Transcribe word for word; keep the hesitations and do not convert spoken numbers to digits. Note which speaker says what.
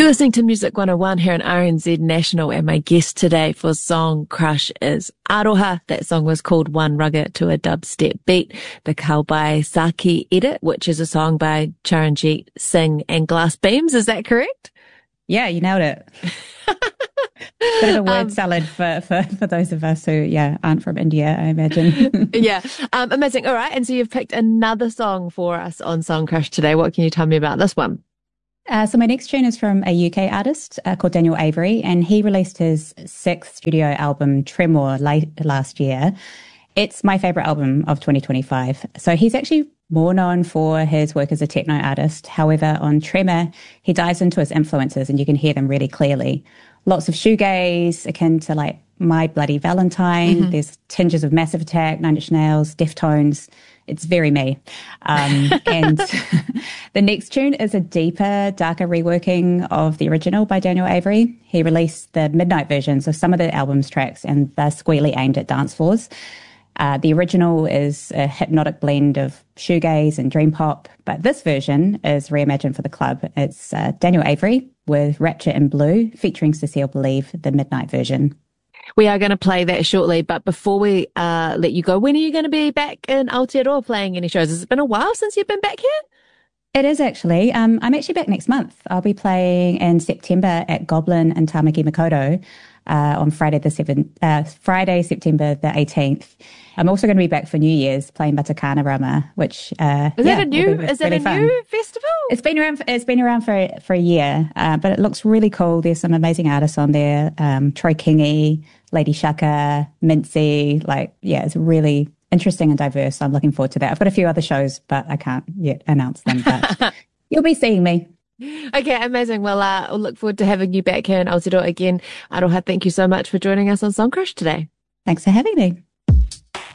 Speaker 1: You're listening to Music one oh one here on R N Z National, and my guest today for Song Crush is Aroha. That song was called One Rugger to a Dubstep Beat, the Kalbai Saki edit, which is a song by Charanjit Singh and Glass Beams. Is that correct?
Speaker 2: Yeah, you nailed it. Bit of a word um, salad for, for, for those of us who, yeah, aren't from India, I imagine.
Speaker 1: yeah, um, amazing. All right, and so you've picked another song for us on Song Crush today. What can you tell me about this one?
Speaker 2: Uh, so my next tune is from a U K artist uh, called Daniel Avery, and he released his sixth studio album, Tremor, late last year. It's my favourite album of twenty twenty-five. So he's actually more known for his work as a techno artist. However, on Tremor, he dives into his influences and you can hear them really clearly. Lots of shoegaze, akin to like My Bloody Valentine. Mm-hmm. There's tinges of Massive Attack, Nine Inch Nails, Deftones. It's very me. Um, and the next tune is a deeper, darker reworking of the original by Daniel Avery. He released the midnight versions of some of the album's tracks, and they're squarely aimed at dance floors. Uh, the original is a hypnotic blend of shoegaze and dream pop, but this version is reimagined for the club. It's uh, Daniel Avery with Rapture in Blue, featuring Cecile Believe, the midnight version.
Speaker 1: We are going to play that shortly, but before we uh, let you go, when are you going to be back in Aotearoa playing any shows? Has it been a while since you've been back here?
Speaker 2: It is actually. Um, I'm actually back next month. I'll be playing in September at Goblin in Tamaki Makaurau uh, on Friday the seventh, uh, Friday, September the eighteenth. I'm also going to be back for New Year's playing Matakana Rama, which uh,
Speaker 1: is
Speaker 2: yeah,
Speaker 1: that a new
Speaker 2: be,
Speaker 1: is
Speaker 2: really
Speaker 1: that a
Speaker 2: fun.
Speaker 1: new festival?
Speaker 2: It's been around. For, it's been around for for a year, uh, but it looks really cool. There's some amazing artists on there. Um, Troy Kingi, Lady Shaka, Mincy. Like, yeah, it's really interesting and diverse. I'm looking forward to that. I've got a few other shows, but I can't yet announce them. But you'll be seeing me.
Speaker 1: Okay, amazing. Well, uh, I'll look forward to having you back here in Aotearoa again. Aroha, thank you so much for joining us on Song Crush today.
Speaker 2: Thanks for having me.